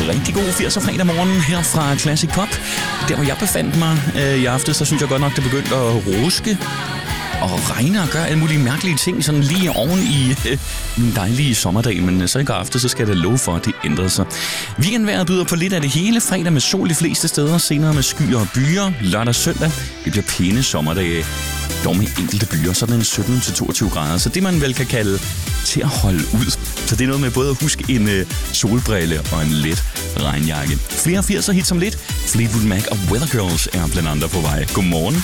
rigtig god 80'er fredag morgen her fra Classic Pop. Der hvor jeg befandt mig i aften, så synes jeg godt nok, det begyndte at ruske og regne og gøre alle mulige mærkelige ting, sådan lige oven i en dejlig sommerdag. Men så i går aften, så skal jeg da love for, at det ændrede sig. Weekendvejret byder på lidt af det hele. Fredag med sol de fleste steder, senere med skyer og byer. Lørdag og søndag, det bliver pæne sommerdage. Dog med enkelte byer, sådan en 17-22 grader. Så det man vel kan kalde til at holde ud. Så det er noget med både at huske en solbrille og en let regnjakke. Flere 80'er hits om lidt. Fleetwood Mac og Weather Girls er blandt andre på vej. Godmorgen.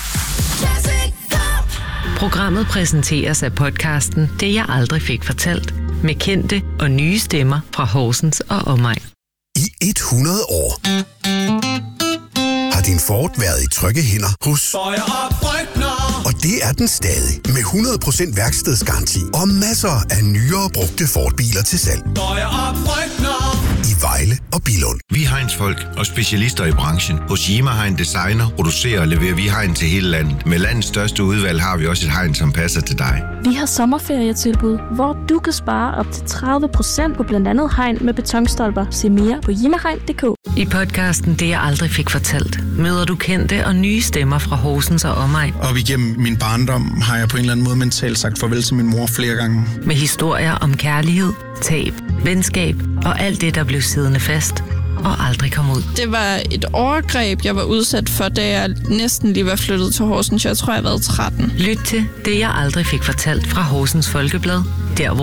Programmet præsenteres af podcasten Det jeg aldrig fik fortalt, med kendte og nye stemmer fra Horsens og omegn. I 100 år har din Ford været i trygge hænder hos Bøjer & Brøgner. Og det er den stadig, med 100% værkstedsgaranti og masser af nyere brugte Ford-biler til salg. Bøjer & Brøgner. I Vejle og Billund. Vi er Heinz-folk og specialister i branchen. Hos Yima Hein Designer producerer og leverer vi hegn til hele landet. Med landets største udvalg har vi også et hegn, som passer til dig. Vi har sommerferietilbud, hvor du kan spare op til 30% på blandt andet hegn med betonstolper. Se mere på yimahegn.dk. I podcasten Det jeg aldrig fik fortalt, møder du kendte og nye stemmer fra Horsens og omegn. Og igennem min barndom har jeg på en eller anden måde mentalt sagt farvel til min mor flere gange. Med historier om kærlighed, tab, venskab og alt det, der blev siddende fast og aldrig kom ud. Det var et overgreb, jeg var udsat for, da jeg næsten lige var flyttet til Horsens. Jeg tror, jeg har været 13. Lyt til Det jeg aldrig fik fortalt fra Horsens Folkeblad, der hvor